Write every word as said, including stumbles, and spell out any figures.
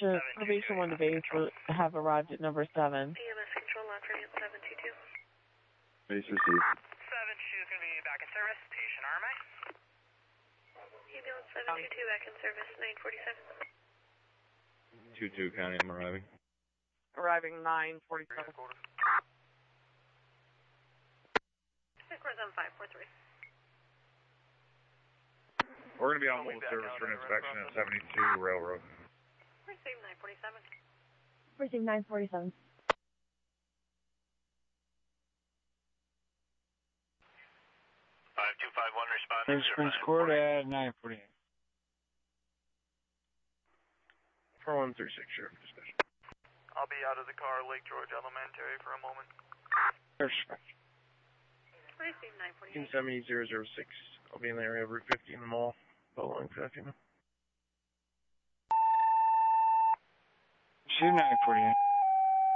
Probation, probation one to base will have arrived at number seven. E M S control lock for unit seven two two. Base received. seven two is going to be back in service. Patient R M A. Ambulance seven two two back in service, nine forty-seven. two two County, I'm arriving. Arriving nine forty-seven. Headquarters on five four three. We're going to be on mobile service for an inspection at seventy-two Railroad. Receive nine forty-seven. Receive nine forty-seven. five two five one responding. Spring scored at nine forty-eight. four one three six, Sheriff Dispatch. I'll be out of the car, Lake George Elementary, for a moment. Dispatch. Receive nine forty-eight. Team seventy zero zero six. I'll be in the area of Route fifty in the mall. Following for that female. Receive nine forty-eight.